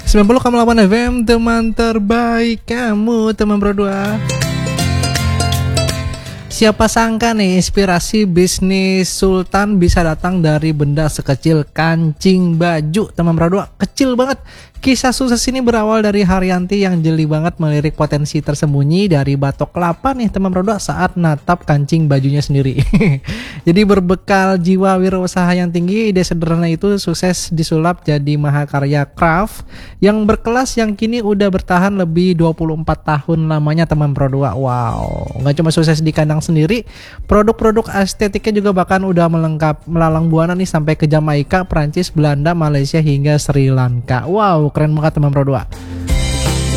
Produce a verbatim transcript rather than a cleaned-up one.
sembilan puluh koma delapan F M, teman terbaik kamu, teman berdua. Siapa sangka nih inspirasi bisnis Sultan bisa datang dari benda sekecil kancing baju, teman berdua. Kecil banget. Kisah sukses ini berawal dari Haryanti yang jeli banget melirik potensi tersembunyi dari batok kelapa nih teman berdua saat natap kancing bajunya sendiri. Jadi berbekal jiwa wirausaha yang tinggi, ide sederhana itu sukses disulap jadi mahakarya craft yang berkelas yang kini udah bertahan lebih dua puluh empat tahun lamanya teman berdua. Wow, nggak cuma sukses di kandang sendiri, produk-produk estetiknya juga bahkan udah melengkap melalang buana nih sampai ke Jamaika, Prancis, Belanda, Malaysia hingga Sri Lanka. Wow, keren banget teman berdua.